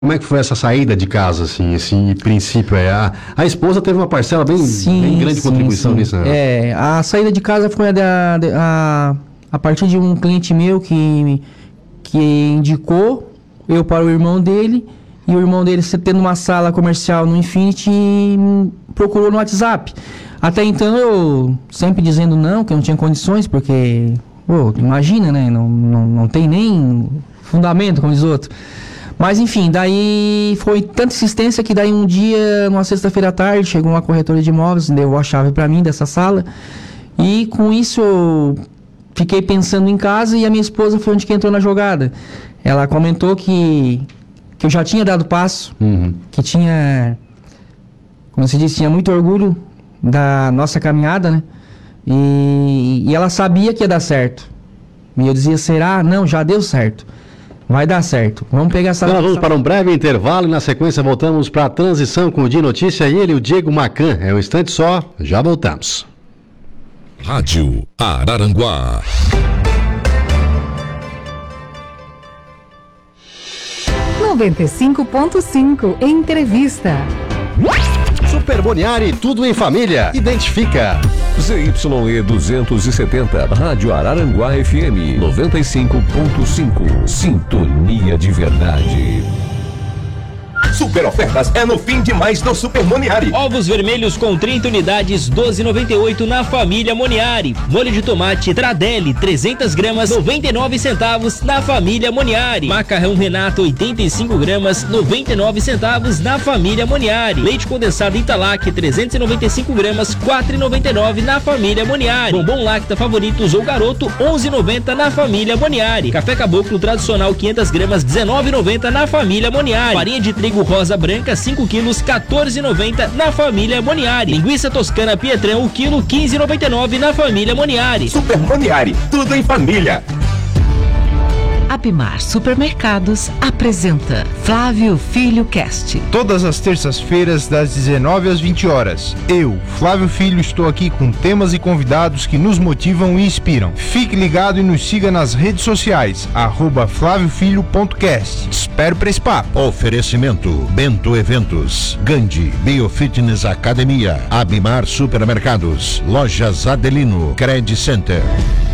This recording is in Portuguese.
Como é que foi essa saída de casa, assim, esse princípio? A esposa teve uma parcela bem grande de contribuição nisso, né? A saída de casa foi a partir de um cliente meu que indicou eu para o irmão dele, e o irmão dele, tendo uma sala comercial no Infinity, procurou no WhatsApp. Até então eu sempre dizendo não, que eu não tinha condições, porque, imagina, né? Não tem nem fundamento, como diz outro. Mas enfim, daí foi tanta insistência que daí um dia, numa sexta-feira à tarde, chegou uma corretora de imóveis, deu a chave para mim dessa sala. E com isso eu fiquei pensando em casa, e a minha esposa foi onde que entrou na jogada. Ela comentou que eu já tinha dado passo, que tinha, como se diz, tinha muito orgulho da nossa caminhada, né? E ela sabia que ia dar certo. E eu dizia, será? Não, já deu certo. Vai dar certo. Vamos pegar essa... Nós vamos para um breve intervalo e na sequência voltamos para a transição com o Dia Notícia e ele, o Diego Macan. É um instante só, já voltamos. Rádio Araranguá. (95.5) Entrevista. Super Boniari, tudo em família. Identifica. ZYE 270, Rádio Araranguá FM 95.5. Sintonia de verdade. Super ofertas é no fim de mais do Super Moniari. Ovos vermelhos com 30 unidades, 12,98 na família Moniari. Molho de tomate Tradelli, 300 gramas, 99 centavos na família Moniari. Macarrão Renato, 85 gramas, 99 centavos na família Moniari. Leite condensado Italac, 395 gramas, 4,99 na família Moniari. Bombom Lacta Favoritos ou Garoto, 11,90 na família Moniari. Café Caboclo tradicional 500 gramas, 19,90 na família Moniari. Farinha de trigo rosa branca 5 quilos, 14,90 na família Moniari. Linguiça toscana Pietrão, o quilo 15,99 na família Moniari. Super Moniari, tudo em família. Abimar Supermercados apresenta Flávio Filho Cast. Todas as terças-feiras, das 19 às 20 horas. Eu, Flávio Filho, estou aqui com temas e convidados que nos motivam e inspiram. Fique ligado e nos siga nas redes sociais, @flaviofilho.cast. Espero para esse papo. Oferecimento: Bento Eventos, Gandhi, Biofitness Academia, Abimar Supermercados, Lojas Adelino, Credit Center.